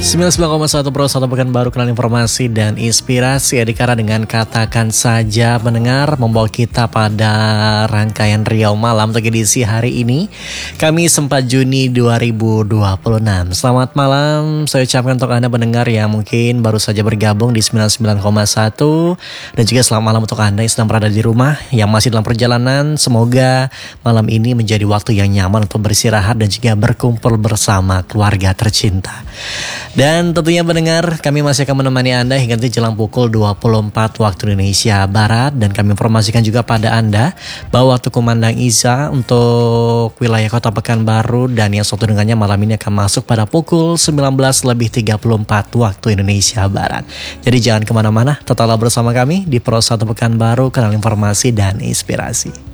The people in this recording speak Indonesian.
99,1 Pro 1 pekan baru, kenal informasi dan inspirasi Adhikara dengan katakan saja mendengar membawa kita pada rangkaian Riau Malam untuk edisi hari ini Kamis 4 Juni 2026. Selamat malam saya ucapkan untuk Anda pendengar yang mungkin baru saja bergabung di 99,1, dan juga selamat malam untuk Anda yang sedang berada di rumah, yang masih dalam perjalanan. Semoga malam ini menjadi waktu yang nyaman untuk beristirahat dan juga berkumpul bersama keluarga tercinta. Dan tentunya pendengar, kami masih akan menemani Anda hingga nanti jelang pukul 24 waktu Indonesia Barat. Dan kami informasikan juga pada Anda bahwa waktu kumandang Iza untuk wilayah Kota Pekanbaru dan yang satu dengannya malam ini akan masuk pada pukul 19:34 waktu Indonesia Barat. Jadi jangan kemana-mana, tetaplah bersama kami di Pro 1 Pekanbaru, kanal informasi dan inspirasi.